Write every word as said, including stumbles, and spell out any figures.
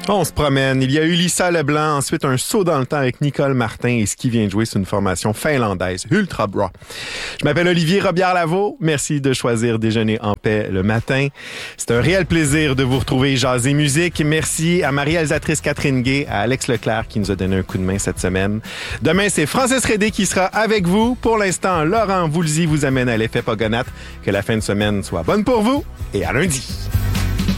On se promène. Il y a eu Lisa Leblanc, ensuite un saut dans le temps avec Nicole Martin et ce qui vient de jouer, c'est une formation finlandaise, Ultra Bra. Je m'appelle Olivier Robillard-Lavaux. Merci de choisir Déjeuner en paix le matin. C'est un réel plaisir de vous retrouver jaser musique. Merci à ma réalisatrice Catherine Gay, à Alex Leclerc qui nous a donné un coup de main cette semaine. Demain, c'est Francis Rédé qui sera avec vous. Pour l'instant, Laurent Voulzy vous amène à l'effet Pogonat. Que la fin de semaine soit bonne pour vous et à lundi.